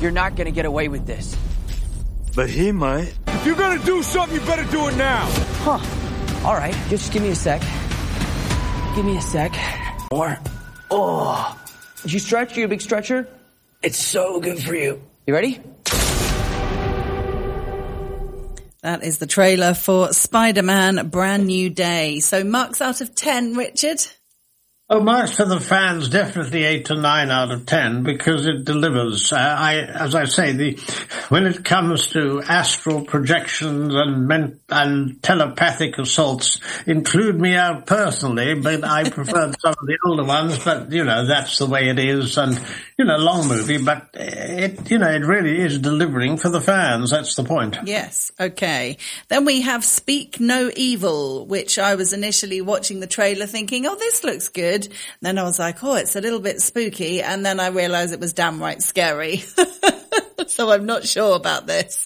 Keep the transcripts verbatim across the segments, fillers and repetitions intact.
You're not gonna get away with this. But he might. If you're gonna do something, you better do it now. Huh. All right, just give me a sec. Give me a sec. More. Oh. Did you stretch? You a big stretcher? It's so good for you. You ready? That is the trailer for Spider-Man Brand New Day. So marks out of ten, Richard? Oh, marks for the fans, definitely eight to nine out of ten, because it delivers. Uh, I, as I say, the when it comes to astral projections and men, and telepathic assaults, include me out personally, but I preferred some of the older ones. But you know, that's the way it is, and you know, long movie, but it, you know, it really is delivering for the fans. That's the point. Yes. Okay. Then we have Speak No Evil, which I was initially watching the trailer thinking, oh, this looks good. Then I was like, oh, it's a little bit spooky. And then I realized it was damn right scary. So I'm not sure about this.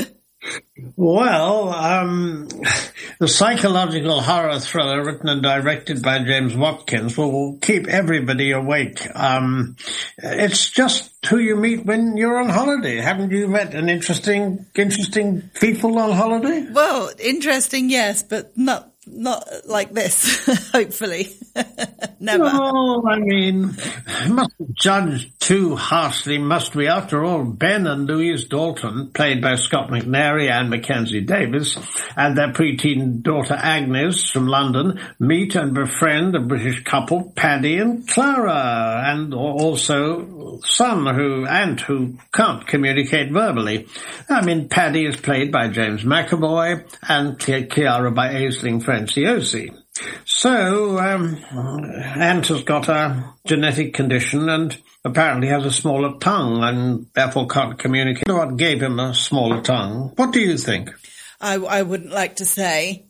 Well, um, the psychological horror thriller written and directed by James Watkins will keep everybody awake. Um, it's just who you meet when you're on holiday. Haven't you met an interesting, interesting people on holiday? Well, interesting, yes, but not not like this, hopefully. Never. Oh, I mean, mustn't judge too harshly, must we? After all, Ben and Louise Dalton, played by Scott McNairy and Mackenzie Davis, and their preteen daughter Agnes from London, meet and befriend a British couple, Paddy and Clara, and also son who, and who can't communicate verbally. I mean, Paddy is played by James McAvoy and Chiara by Aisling Franciosi. So, um, Ant has got a genetic condition and apparently has a smaller tongue and therefore can't communicate. What gave him a smaller tongue? What do you think? I, I wouldn't like to say.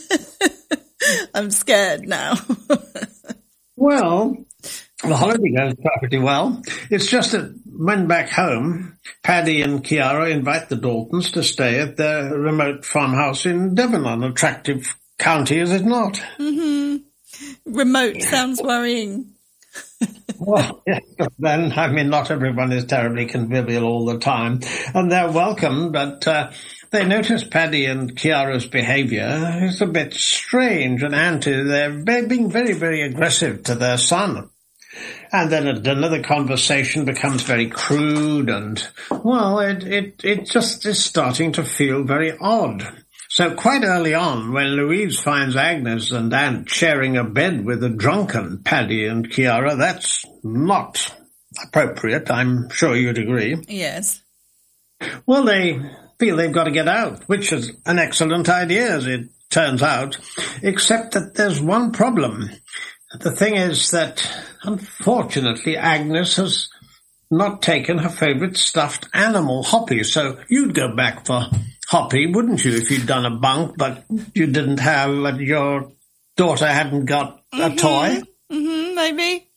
I'm scared now. Well, the holiday goes perfectly well. It's just that when back home, Paddy and Chiara invite the Daltons to stay at their remote farmhouse in Devon, an attractive county, is it not? Mm-hmm. Remote sounds worrying. Well, yeah, then, I mean, not everyone is terribly convivial all the time, and they're welcome, but uh, they notice Paddy and Chiara's behaviour is a bit strange, and Auntie, they're being very, very aggressive to their son. And then at dinner, the conversation becomes very crude, and, well, it, it, it just is starting to feel very odd. So quite early on, when Louise finds Agnes and Ant sharing a bed with a drunken Paddy and Chiara, that's not appropriate. I'm sure you'd agree. Yes. Well, they feel they've got to get out, which is an excellent idea, as it turns out, except that there's one problem. The thing is that, unfortunately, Agnes has not taken her favourite stuffed animal, Hoppy, so you'd go back for Hoppy, wouldn't you, if you'd done a bunk, but you didn't have, uh, your daughter hadn't got a mm-hmm. toy? Mm-hmm, maybe.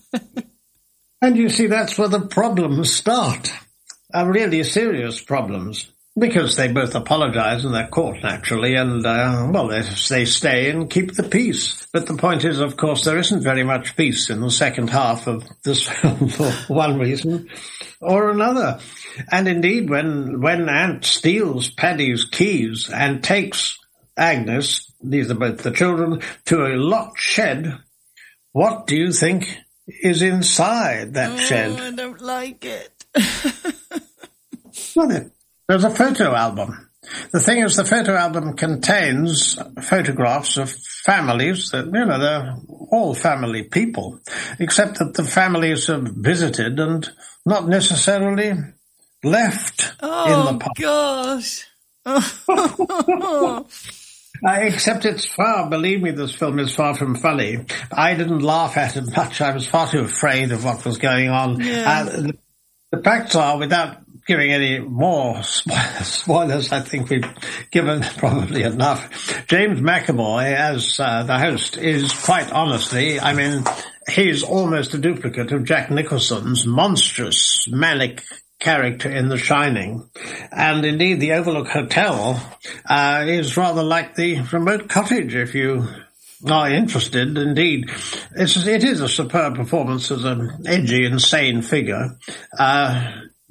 And you see, that's where the problems start, uh, really serious problems, because they both apologise and they're caught, naturally, and, uh, well, they, they stay and keep the peace. But the point is, of course, there isn't very much peace in the second half of this film for one reason or another. And indeed, when, when Ant steals Paddy's keys and takes Agnes, these are both the children, to a locked shed, what do you think is inside that oh, shed? I don't like it. Well, there's a photo album. The thing is, the photo album contains photographs of families that, you know, they're all family people, except that the families have visited and not necessarily left oh, in the pub. Gosh. uh, except it's far, believe me, this film is far from funny. I didn't laugh at it much. I was far too afraid of what was going on. Yeah. Uh, the, the facts are, without giving any more spoilers, I think we've given probably enough. James McAvoy, as uh, the host, is quite honestly, I mean, he's almost a duplicate of Jack Nicholson's monstrous, manic character in The Shining. And indeed, the Overlook Hotel uh, is rather like the remote cottage, if you are interested. Indeed, it's, it is a superb performance as an edgy, insane figure. Uh,